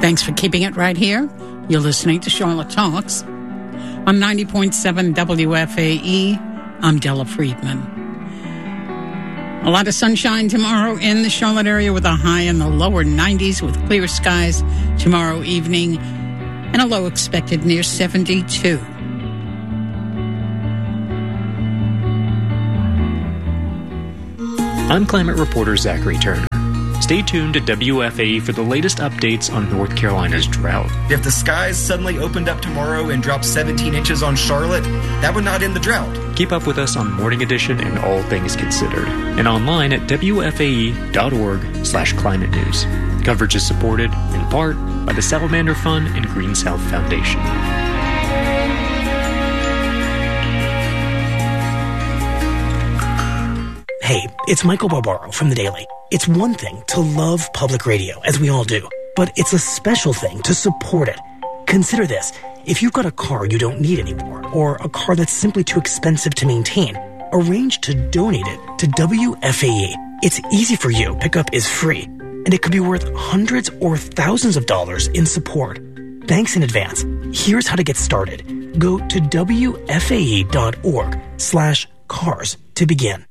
Thanks for keeping it right here. You're listening to Charlotte Talks on 90.7 WFAE. I'm Della Friedman. A lot of sunshine tomorrow in the Charlotte area with a high in the lower 90s with clear skies tomorrow evening and a low expected near 72. I'm climate reporter Zachary Turner. Stay tuned to WFAE for the latest updates on North Carolina's drought. If the skies suddenly opened up tomorrow and dropped 17 inches on Charlotte, that would not end the drought. Keep up with us on Morning Edition and All Things Considered, and online at WFAE.org/climate news. Coverage is supported, in part, by the Salamander Fund and Green South Foundation. Hey, it's Michael Barbaro from The Daily. It's one thing to love public radio, as we all do, but it's a special thing to support it. Consider this. If you've got a car you don't need anymore, or a car that's simply too expensive to maintain, arrange to donate it to WFAE. It's easy for you. Pickup is free, and it could be worth hundreds or thousands of dollars in support. Thanks in advance. Here's how to get started. Go to WFAE.org/cars to begin.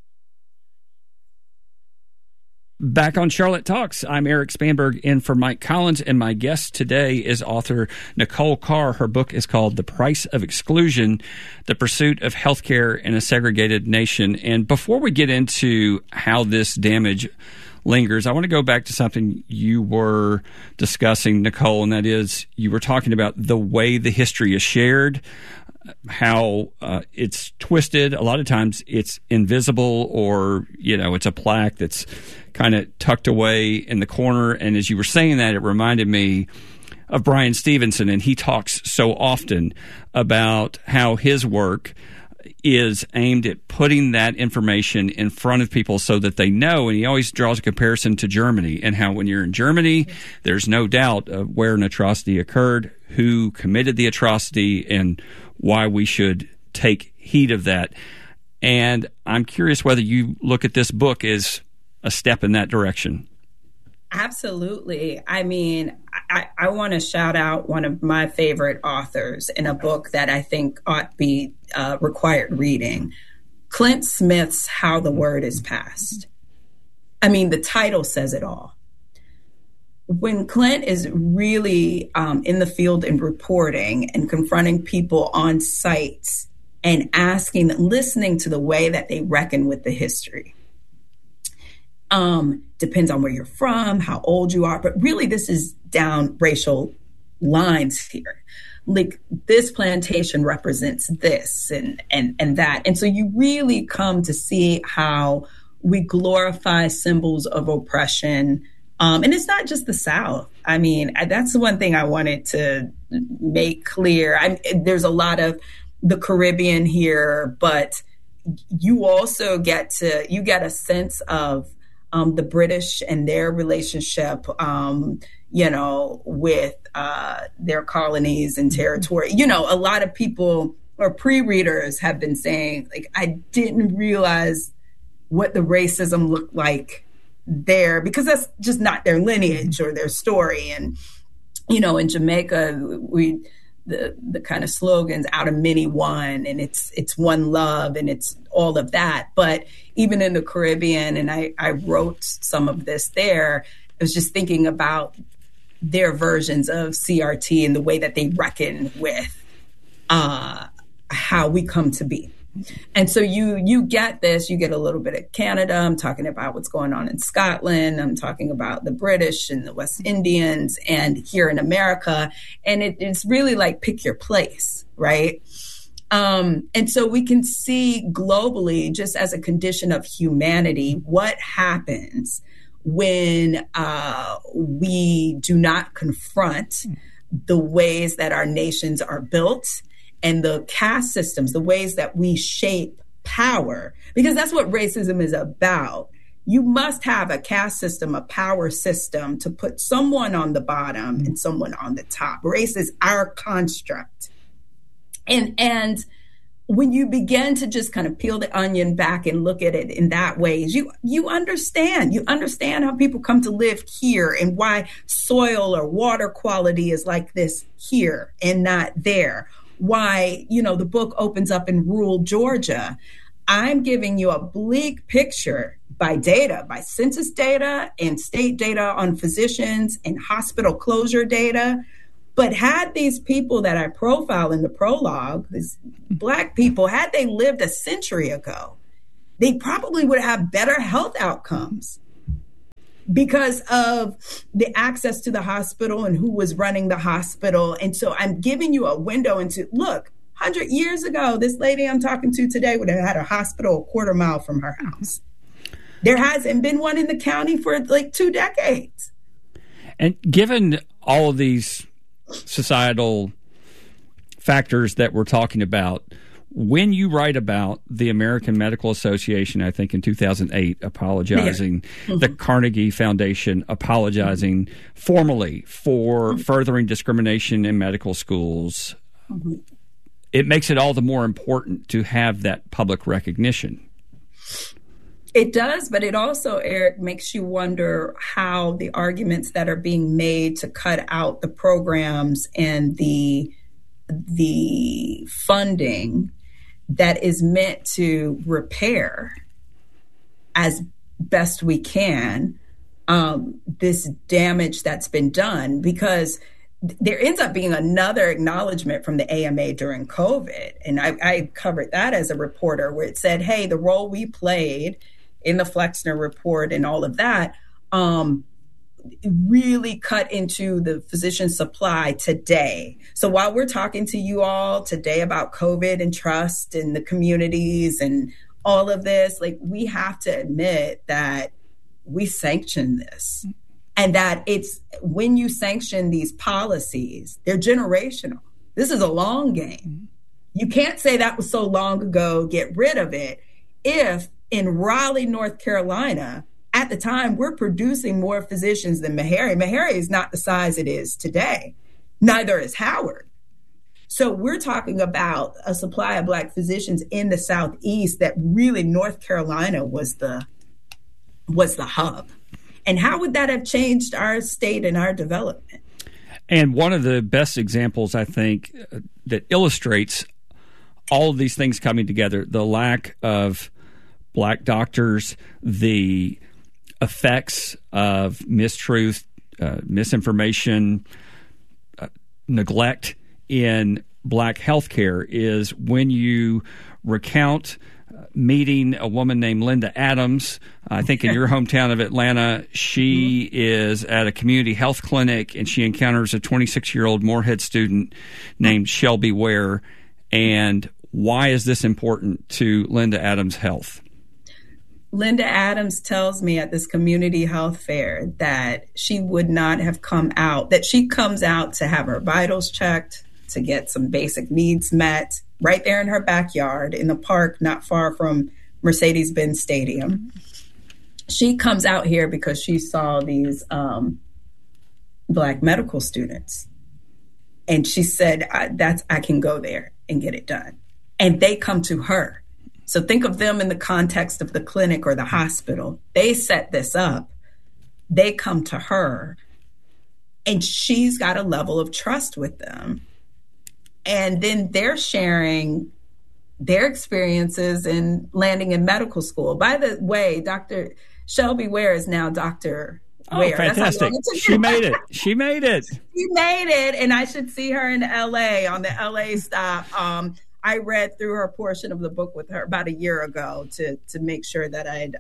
Back on Charlotte Talks, I'm Eric Spanberg in for Mike Collins, and my guest today is author Nicole Carr. Her book is called The Price of Exclusion, The Pursuit of Healthcare in a Segregated Nation. And before we get into how this damage lingers, I want to go back to something you were discussing, Nicole, and that is you were talking about the way the history is shared, how it's twisted. A lot of times it's invisible, or, it's a plaque that's kind of tucked away in the corner. And as you were saying that, it reminded me of Brian Stevenson, and he talks so often about how his work is aimed at putting that information in front of people so that they know. And he always draws a comparison to Germany, and how when you're in Germany, there's no doubt of where an atrocity occurred, who committed the atrocity, and why we should take heed of that. And I'm curious whether you look at this book as a step in that direction. Absolutely. I mean, I want to shout out one of my favorite authors in a book that I think ought to be required reading, Clint Smith's How the Word is Passed. I mean, the title says it all. When Clint is really in the field and reporting and confronting people on sites and listening to the way that they reckon with the history, depends on where you're from, how old you are, but really this is down racial lines here. Like, this plantation represents this and that. And so you really come to see how we glorify symbols of oppression. And it's not just the South. I mean, that's the one thing I wanted to make clear. There's a lot of the Caribbean here, but you also get a sense of the British and their relationship, with their colonies and territory. A lot of people or pre-readers have been saying, like, I didn't realize what the racism looked like there, because that's just not their lineage or their story. And, in Jamaica, the kind of slogans, out of many one, and it's one love, and it's all of that. But even in the Caribbean, and I wrote some of this there, I was just thinking about their versions of CRT and the way that they reckon with how we come to be. And so you get this, you get a little bit of Canada. I'm talking about what's going on in Scotland. I'm talking about the British and the West Indians, and here in America. And it's really like pick your place, right? And so we can see globally, just as a condition of humanity, what happens when we do not confront the ways that our nations are built and the caste systems, the ways that we shape power, because that's what racism is about. You must have a caste system, a power system, to put someone on the bottom and someone on the top. Race is our construct. And when you begin to just kind of peel the onion back and look at it in that way, you understand how people come to live here and why soil or water quality is like this here and not there. Why, the book opens up in rural Georgia. I'm giving you a bleak picture by data, by census data and state data on physicians and hospital closure data. But had these people that I profile in the prologue, these Black people, had they lived a century ago, they probably would have better health outcomes because of the access to the hospital and who was running the hospital. And so I'm giving you a window into, look, 100 years ago, this lady I'm talking to today would have had a hospital a quarter mile from her house. There hasn't been one in the county for like 2 decades. And given all of these societal factors that we're talking about, when you write about the American Medical Association, I think in 2008, apologizing, the Carnegie Foundation apologizing formally for furthering discrimination in medical schools, it makes it all the more important to have that public recognition. It does, but it also, Eric, makes you wonder how the arguments that are being made to cut out the programs and the funding that is meant to repair as best we can this damage that's been done, because there ends up being another acknowledgement from the AMA during COVID. And I covered that as a reporter, where it said, hey, the role we played in the Flexner report and all of that really cut into the physician supply today. So while we're talking to you all today about COVID and trust in the communities and all of this, like, we have to admit that we sanction this, and that it's when you sanction these policies, they're generational. This is a long game. You can't say that was so long ago, get rid of it. If in Raleigh, North Carolina, at the time, we're producing more physicians than Meharry. Meharry is not the size it is today. Neither is Howard. So we're talking about a supply of Black physicians in the Southeast that really North Carolina was the hub. And how would that have changed our state and our development? And one of the best examples, I think, that illustrates all of these things coming together, the lack of Black doctors, the effects of mistruth, misinformation, neglect in Black healthcare, is when you recount meeting a woman named Linda Adams, I think in your hometown of Atlanta. She is at a community health clinic, and she encounters a 26-year-old Morehead student named Shelby Ware. And why is this important to Linda Adams' health? Linda Adams tells me at this community health fair that she would not have come out, that she comes out to have her vitals checked, to get some basic needs met right there in her backyard in the park not far from Mercedes-Benz Stadium. She comes out here because she saw these Black medical students. And she said, I can go there and get it done. And they come to her. So think of them in the context of the clinic or the hospital. They set this up. They come to her. And she's got a level of trust with them. And then they're sharing their experiences in landing in medical school. By the way, Dr. Shelby Ware is now Dr. Ware. Oh, fantastic. She made it. She made it. She made it. And I should see her in LA on the LA stop. I read through her portion of the book with her about a year ago to make sure that I'd,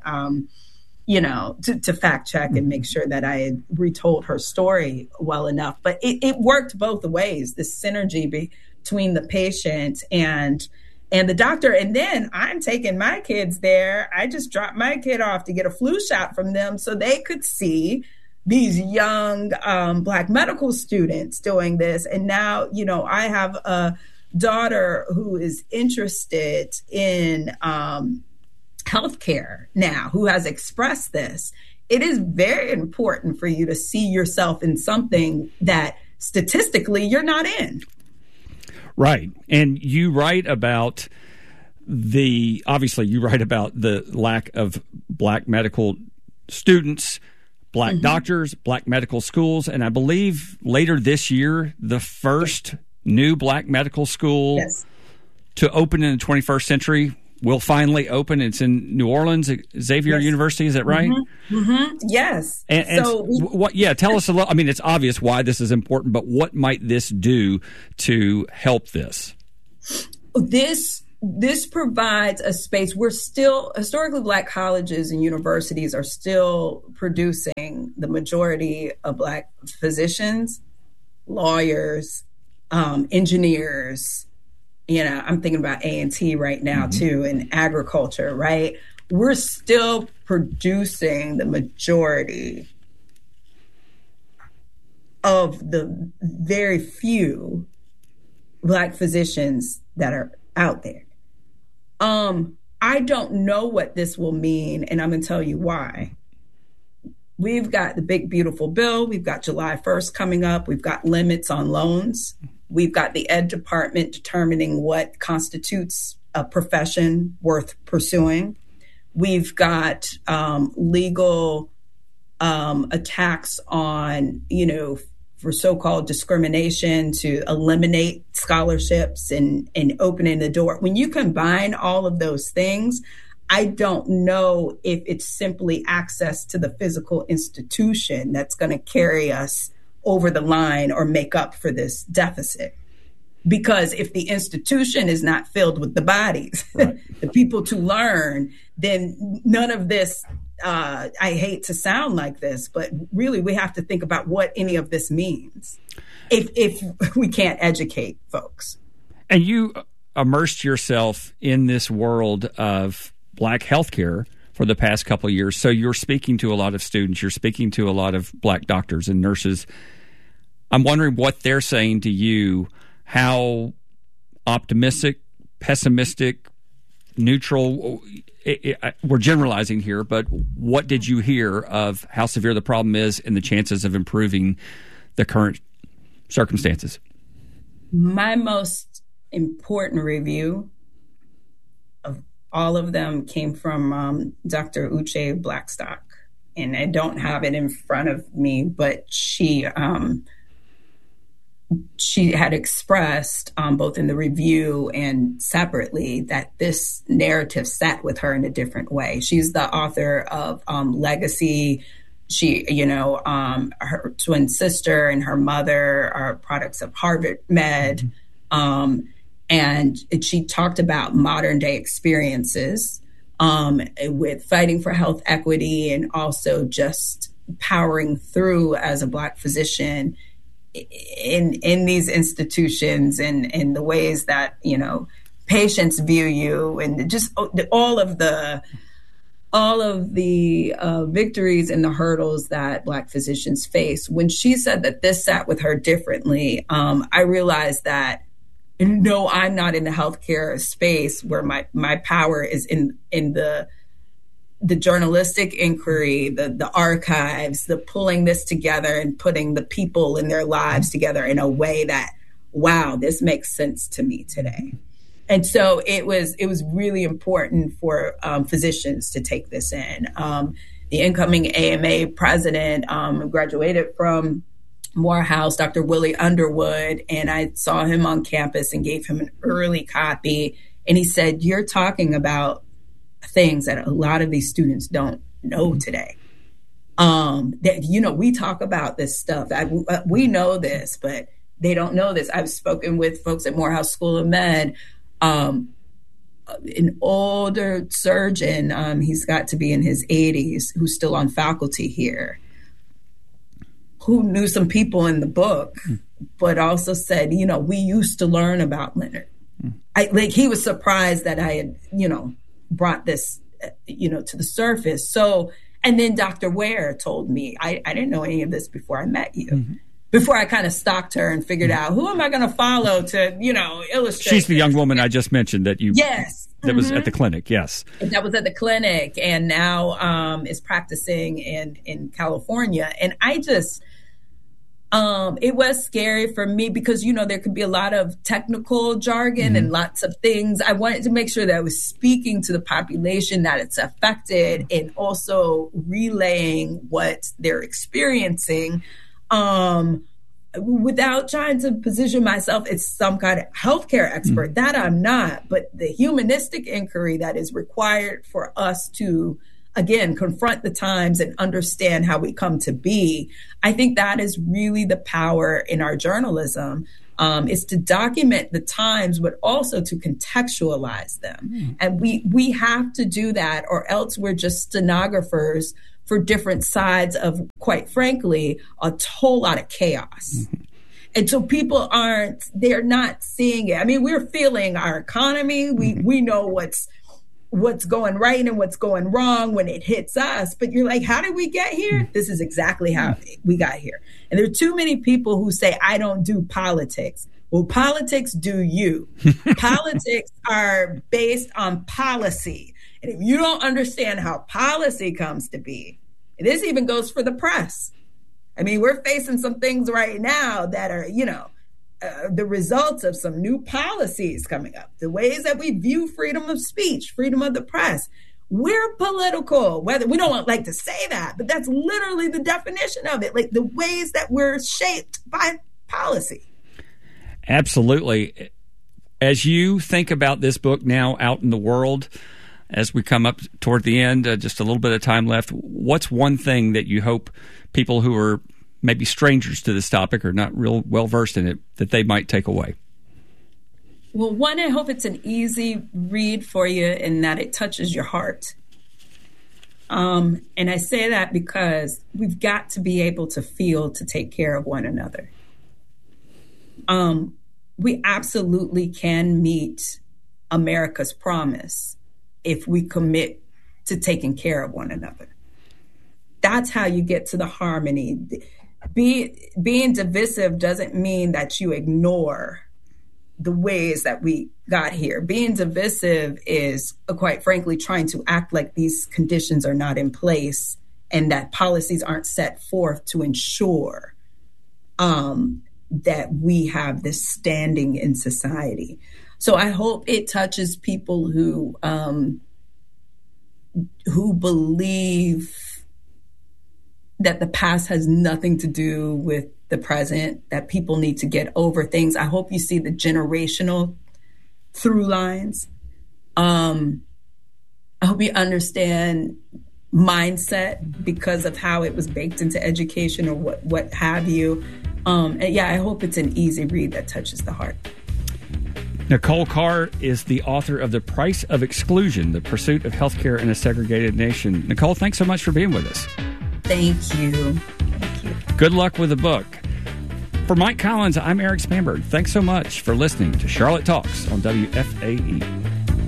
to fact check and make sure that I had retold her story well enough. But it worked both ways, this synergy between the patient and the doctor. And then I'm taking my kids there. I just dropped my kid off to get a flu shot from them so they could see these young Black medical students doing this. And now, I have a daughter who is interested in healthcare now, who has expressed this. It is very important for you to see yourself in something that statistically you're not in. Right. And you write about obviously you write about the lack of black medical students, black doctors, black medical schools, and I believe later this year, the first new black medical school to open in the 21st century will finally open. It's in New Orleans, Xavier University. Is that right? Yes. And so what? Yeah, tell us a little. I mean, it's obvious why this is important, but what might this do to help this? This provides a space. We're still, historically black colleges and universities are still producing the majority of black physicians, lawyers, engineers. You know, I'm thinking about A&T right now too, and agriculture, right? We're still producing the majority of the very few black physicians that are out there. I don't know what this will mean, and I'm going to tell you why. We've got the big, beautiful bill. We've got July 1st coming up. We've got limits on loans. We've got the Ed Department determining what constitutes a profession worth pursuing. We've got legal attacks on, for so-called discrimination to eliminate scholarships and opening the door. When you combine all of those things, I don't know if it's simply access to the physical institution that's going to carry us over the line or make up for this deficit. Because if the institution is not filled with the bodies, the people to learn, then none of this, I hate to sound like this, but really we have to think about what any of this means if we can't educate folks. And you immersed yourself in this world of black healthcare for the past couple of years. So you're speaking to a lot of students, you're speaking to a lot of black doctors and nurses. I'm wondering what they're saying to you. How optimistic, pessimistic, neutral, we're generalizing here, but what did you hear of how severe the problem is and the chances of improving the current circumstances? My most important review of all of them came from Dr. Uche Blackstock, and I don't have it in front of me, but she had expressed both in the review and separately that this narrative sat with her in a different way. She's the author of Legacy. She, her twin sister and her mother are products of Harvard Med. And she talked about modern day experiences with fighting for health equity and also just powering through as a Black physician in these institutions and the ways that, patients view you and just all of the victories and the hurdles that Black physicians face. When she said that this sat with her differently, I realized that, no, I'm not in the healthcare space where my power is in the journalistic inquiry, the archives, the pulling this together and putting the people in their lives together in a way that, wow, this makes sense to me today. And so it was really important for physicians to take this in. The incoming AMA president graduated from Morehouse, Dr. Willie Underwood, and I saw him on campus and gave him an early copy. And he said, you're talking about things that a lot of these students don't know today. That, we talk about this stuff. We know this, but they don't know this. I've spoken with folks at Morehouse School of Med, an older surgeon, he's got to be in his 80s, who's still on faculty here, who knew some people in the book, but also said, we used to learn about Leonard. He was surprised that I had, brought this, to the surface. So, and then Dr. Ware told me, I didn't know any of this before I met you. Before I kind of stalked her and figured out who am I going to follow to, illustrate. She's the young woman I just mentioned that you. Yes. That was at the clinic. Yes. That was at the clinic and now is practicing in California. And It was scary for me because, there could be a lot of technical jargon and lots of things. I wanted to make sure that I was speaking to the population that it's affected and also relaying what they're experiencing without trying to position myself as some kind of healthcare expert. That I'm not. But the humanistic inquiry that is required for us to, again, confront the times and understand how we come to be. I think that is really the power in our journalism, is to document the times, but also to contextualize them. And we have to do that, or else we're just stenographers for different sides of, quite frankly, a whole lot of chaos. And so people they're not seeing it. I mean, we're feeling our economy. We know what's going right and what's going wrong when it hits us. But you're like, how did we get here? This is exactly how we got here. And there are too many people who say, I don't do politics. Well, politics do you. Politics are based on policy. And if you don't understand how policy comes to be, and this even goes for the press. I mean, we're facing some things right now that are, the results of some new policies coming up, the ways that we view freedom of speech, freedom of the press. We're political, whether we don't like to say that, but that's literally the definition of it, like the ways that we're shaped by policy. Absolutely. As you think about this book now out in the world, as we come up toward the end, just a little bit of time left, what's one thing that you hope people who are maybe strangers to this topic or not real well versed in it, that they might take away? Well, one, I hope it's an easy read for you and that it touches your heart. And I say that because we've got to be able to feel to take care of one another. We absolutely can meet America's promise if we commit to taking care of one another. That's how you get to the harmony. Being divisive doesn't mean that you ignore the ways that we got here. Being divisive is, quite frankly, trying to act like these conditions are not in place and that policies aren't set forth to ensure that we have this standing in society. So I hope it touches people who believe that the past has nothing to do with the present, that people need to get over things. I hope you see the generational through lines. I hope you understand mindset because of how it was baked into education or what have you. And I hope it's an easy read that touches the heart. Nicole Carr is the author of The Price of Exclusion, The Pursuit of Healthcare in a Segregated Nation. Nicole, thanks so much for being with us. Thank you. Thank you. Good luck with the book. For Mike Collins, I'm Eric Spanberg. Thanks so much for listening to Charlotte Talks on WFAE.